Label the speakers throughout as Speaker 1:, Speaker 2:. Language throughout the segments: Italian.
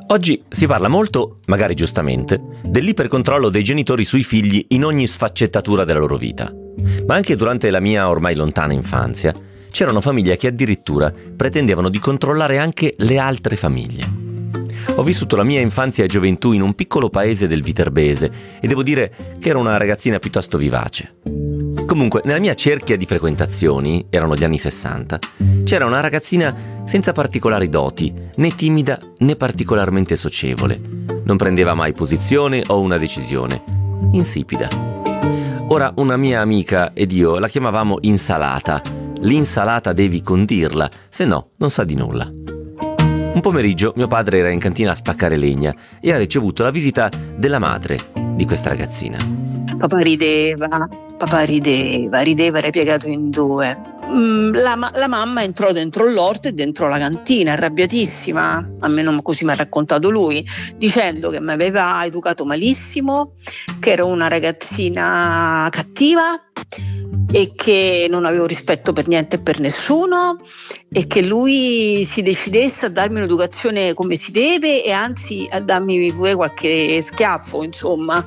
Speaker 1: Oggi si parla molto, magari giustamente, dell'ipercontrollo dei genitori sui figli in ogni sfaccettatura della loro vita. Ma anche durante la mia ormai lontana infanzia c'erano famiglie che addirittura pretendevano di controllare anche le altre famiglie. Ho vissuto la mia infanzia e gioventù in un piccolo paese del Viterbese e devo dire che ero una ragazzina piuttosto vivace. Comunque, nella mia cerchia di frequentazioni, erano gli anni 60, c'era una ragazzina senza particolari doti, né timida né particolarmente socievole. Non prendeva mai posizione o una decisione. Insipida. Ora, una mia amica ed io la chiamavamo insalata. L'insalata devi condirla, se no non sa di nulla. Un pomeriggio mio padre era in cantina a spaccare legna e ha ricevuto la visita della madre di questa ragazzina.
Speaker 2: Papà rideva, era piegato in due. La mamma entrò dentro l'orto e dentro la cantina, arrabbiatissima, almeno così mi ha raccontato lui, dicendo che mi aveva educato malissimo, che ero una ragazzina cattiva e che non avevo rispetto per niente e per nessuno e che lui si decidesse a darmi un'educazione come si deve e anzi a darmi pure qualche schiaffo, insomma.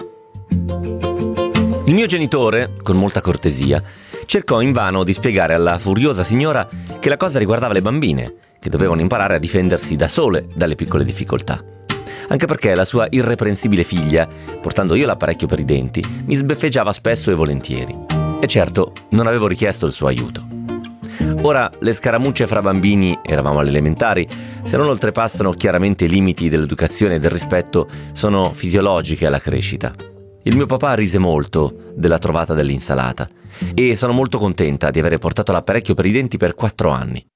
Speaker 1: Il mio genitore, con molta cortesia, cercò invano di spiegare alla furiosa signora che la cosa riguardava le bambine, che dovevano imparare a difendersi da sole dalle piccole difficoltà. Anche perché la sua irreprensibile figlia, portando io l'apparecchio per i denti, mi sbeffeggiava spesso e volentieri. E certo, non avevo richiesto il suo aiuto. Ora, le scaramucce fra bambini, eravamo alle elementari, se non oltrepassano chiaramente i limiti dell'educazione e del rispetto, sono fisiologiche alla crescita. Il mio papà rise molto della trovata dell'insalata e sono molto contenta di avere portato l'apparecchio per i denti per 4 anni.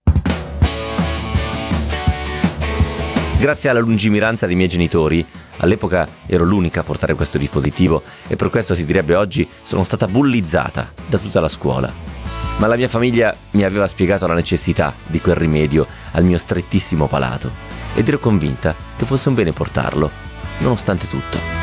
Speaker 1: Grazie alla lungimiranza dei miei genitori, all'epoca ero l'unica a portare questo dispositivo e per questo si direbbe oggi sono stata bullizzata da tutta la scuola. Ma la mia famiglia mi aveva spiegato la necessità di quel rimedio al mio strettissimo palato ed ero convinta che fosse un bene portarlo, nonostante tutto.